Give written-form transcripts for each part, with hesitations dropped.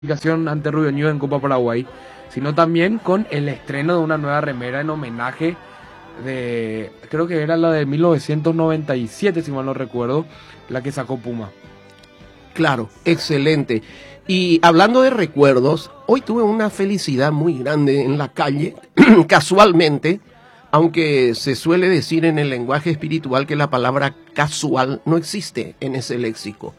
clasificación ante Rubio Ñu en Copa Paraguay, sino también con el estreno de una nueva remera en homenaje de, creo que era la de 1997, si mal no recuerdo, la que sacó Puma. Claro, excelente. Y hablando de recuerdos, hoy tuve una felicidad muy grande en la calle, casualmente, aunque se suele decir en el lenguaje espiritual que la palabra casual no existe en ese léxico.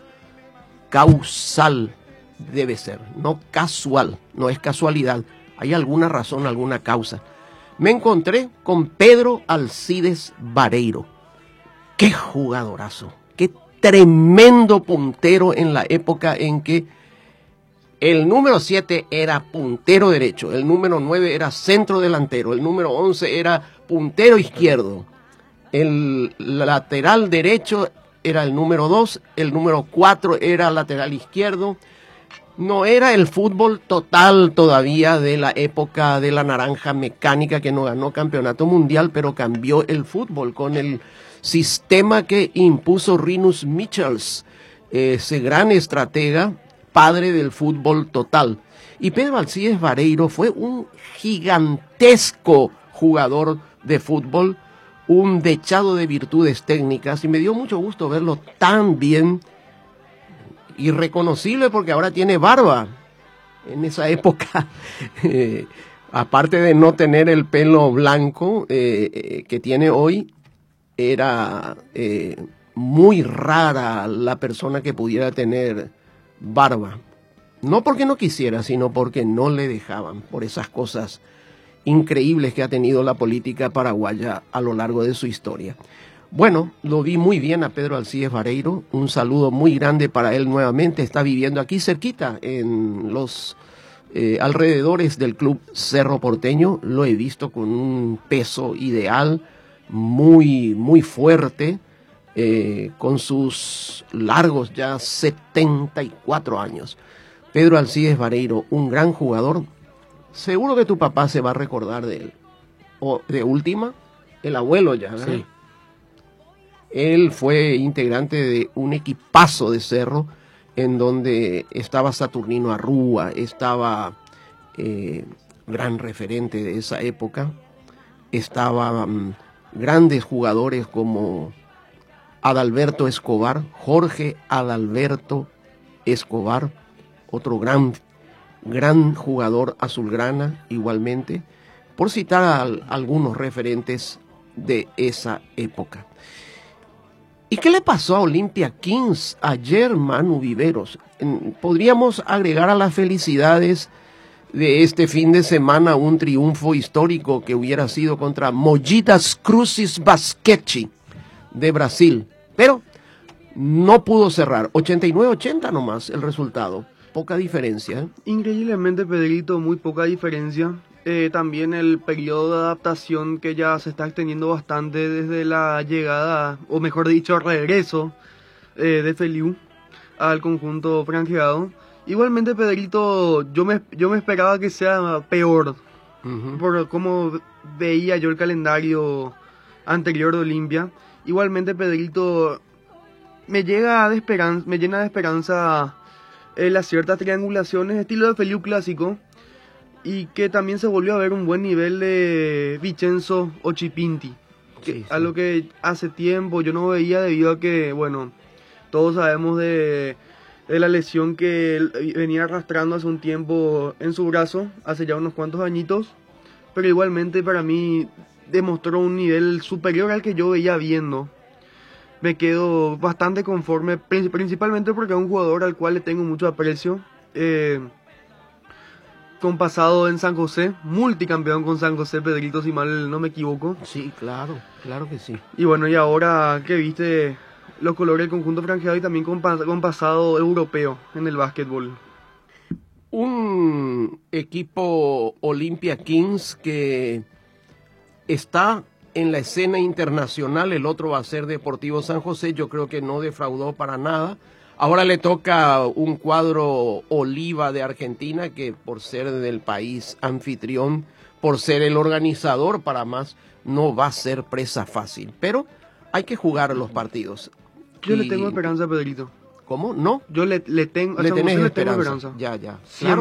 Causal debe ser, no casual, no es casualidad. Hay alguna razón, alguna causa. Me encontré con Pedro Alcides Vareiro. ¡Qué jugadorazo! ¡Qué tremendo puntero en la época en que el número 7 era puntero derecho, el número 9 era centro delantero, el número 11 era puntero izquierdo, el lateral derecho era el número 2, el número 4 era lateral izquierdo. No era el fútbol total todavía de la época de la naranja mecánica que no ganó campeonato mundial, pero cambió el fútbol con el sistema que impuso Rinus Michels, ese gran estratega, padre del fútbol total. Y Pedro Alcides Vareiro fue un gigantesco jugador de fútbol, un dechado de virtudes técnicas, y me dio mucho gusto verlo tan bien, irreconocible porque ahora tiene barba. En esa época, aparte de no tener el pelo blanco que tiene hoy, era muy rara la persona que pudiera tener barba. No porque no quisiera, sino porque no le dejaban, por esas cosas increíbles que ha tenido la política paraguaya a lo largo de su historia. Bueno, lo vi muy bien a Pedro Alcides Vareiro, un saludo muy grande para él nuevamente, está viviendo aquí cerquita en los alrededores del club Cerro Porteño, lo he visto con un peso ideal, muy, muy fuerte, con sus largos ya 74 años. Pedro Alcides Vareiro, un gran jugador, seguro que tu papá se va a recordar de él, o de última, el abuelo ya, ¿verdad? Sí. Él fue integrante de un equipazo de Cerro en donde estaba Saturnino Arrúa, estaba gran referente de esa época, estaban grandes jugadores como Adalberto Escobar, Jorge Adalberto Escobar, otro gran jugador azulgrana igualmente, por citar a algunos referentes de esa época. ¿Y qué le pasó a Olimpia Kings ayer, Manu Viveros? Podríamos agregar a las felicidades de este fin de semana un triunfo histórico que hubiera sido contra Mojitas Crucis Basquete de Brasil, pero no pudo cerrar. 89-80 nomás el resultado, poca diferencia, ¿eh? Increíblemente, Pedrito, muy poca diferencia. También el periodo de adaptación que ya se está extendiendo bastante desde la llegada, o mejor dicho, regreso de Feliu al conjunto franjeado. Igualmente, Pedrito, yo me esperaba que sea peor, por cómo veía yo el calendario anterior de Olimpia. Igualmente, Pedrito, me llena de esperanza las ciertas triangulaciones estilo de Feliu clásico, y que también se volvió a ver un buen nivel de Vincenzo Ochipinti, Sí. a lo que hace tiempo yo no veía, debido a que, bueno, todos sabemos de la lesión que él venía arrastrando hace un tiempo en su brazo, hace ya unos cuantos añitos, pero igualmente para mí demostró un nivel superior al que yo veía viendo. Me quedo bastante conforme, principalmente porque es un jugador al cual le tengo mucho aprecio, con pasado en San José, multicampeón con San José, Pedrito, si mal no me equivoco. Sí, claro, claro que sí. Y bueno, y ahora que viste los colores del conjunto franjeado y también con pasado europeo en el básquetbol. Un equipo Olimpia Kings que está en la escena internacional, el otro va a ser Deportivo San José, yo creo que no defraudó para nada. Ahora le toca un cuadro Oliva de Argentina, que por ser del país anfitrión, por ser el organizador para más, no va a ser presa fácil. Pero hay que jugar los partidos. Yo le tengo esperanza, Pedrito. ¿Cómo? ¿No? Yo le tengo, a Le San tenés José le tengo esperanza. esperanza. Ya, ya. Siempre.